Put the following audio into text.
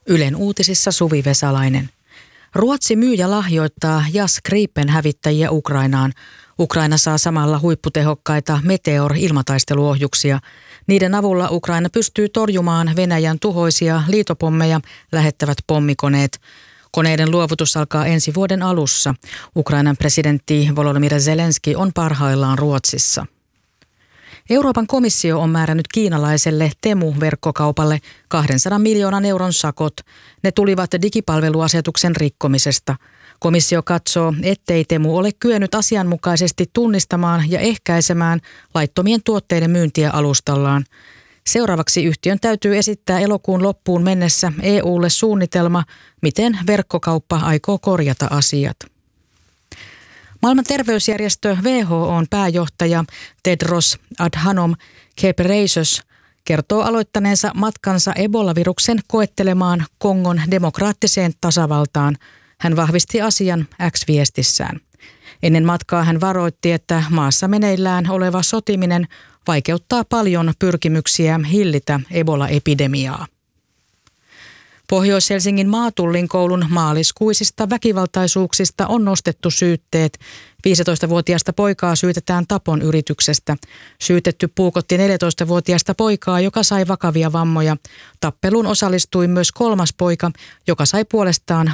Ylen uutisissa Suvi Vesalainen. Ruotsi myy ja lahjoittaa JAS Gripen-hävittäjiä Ukrainaan. Ukraina saa samalla huipputehokkaita Meteor-ilmataisteluohjuksia. Niiden avulla Ukraina pystyy torjumaan Venäjän tuhoisia liitopommeja lähettävät pommikoneet. Koneiden luovutus alkaa ensi vuoden alussa. Ukrainan presidentti Volodymyr Zelenski on parhaillaan Ruotsissa. Euroopan komissio on määrännyt kiinalaiselle Temu-verkkokaupalle 200 miljoonan euron sakot. Ne tulivat digipalveluasetuksen rikkomisesta. Komissio katsoo, ettei Temu ole kyennyt asianmukaisesti tunnistamaan ja ehkäisemään laittomien tuotteiden myyntiä alustallaan. Seuraavaksi yhtiön täytyy esittää elokuun loppuun mennessä EU:lle suunnitelma, miten verkkokauppa aikoo korjata asiat. Maailman terveysjärjestö WHO:n pääjohtaja Tedros Adhanom Ghebreyesus kertoo aloittaneensa matkansa Ebola-viruksen koettelemaan Kongon demokraattiseen tasavaltaan. Hän vahvisti asian X-viestissään. Ennen matkaa hän varoitti, että maassa meneillään oleva sotiminen vaikeuttaa paljon pyrkimyksiä hillitä Ebola-epidemiaa. Pohjois-Helsingin Maatullin koulun maaliskuisista väkivaltaisuuksista on nostettu syytteet. 15-vuotiaasta poikaa syytetään tapon yrityksestä. Syytetty puukotti 14-vuotiaasta poikaa, joka sai vakavia vammoja. Tappeluun osallistui myös kolmas poika, joka sai puolestaan